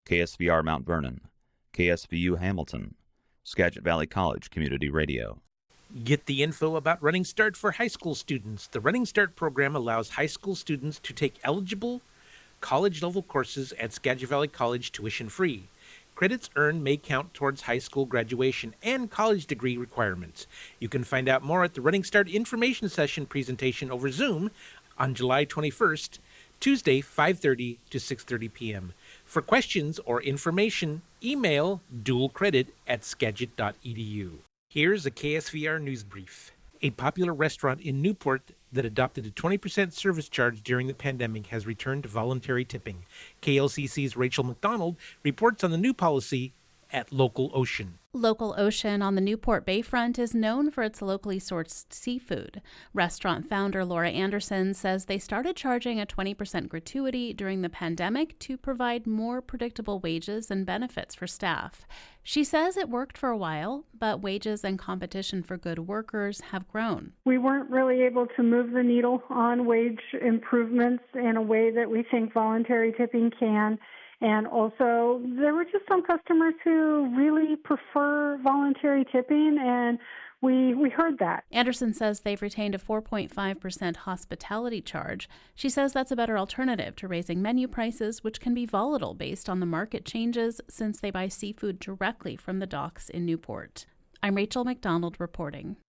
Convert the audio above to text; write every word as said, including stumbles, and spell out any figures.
K S V R Mount Vernon, K S V U Hamilton, Skagit Valley College Community Radio. Get the info about Running Start for high school students. The Running Start program allows high school students to take eligible college-level courses at Skagit Valley College tuition-free. Credits earned may count towards high school graduation and college degree requirements. You can find out more at the Running Start information session presentation over Zoom on July twenty-first, Tuesday, five thirty to six thirty p.m. For questions or information, email dualcredit at skagit dot e d u. Here's a K S V R news brief. A popular restaurant in Newport that adopted a twenty percent service charge during the pandemic has returned to voluntary tipping. K L C C's Rachel McDonald reports on the new policy at Local Ocean. Local Ocean on the Newport Bayfront is known for its locally sourced seafood. Restaurant founder Laura Anderson says they started charging a twenty percent gratuity during the pandemic to provide more predictable wages and benefits for staff. She says it worked for a while, but wages and competition for good workers have grown. We weren't really able to move the needle on wage improvements in a way that we think voluntary tipping can. And also, there were just some customers who really prefer voluntary tipping, and we we heard that. Anderson says they've retained a four point five percent hospitality charge. She says that's a better alternative to raising menu prices, which can be volatile based on the market changes since they buy seafood directly from the docks in Newport. I'm Rachel McDonald reporting.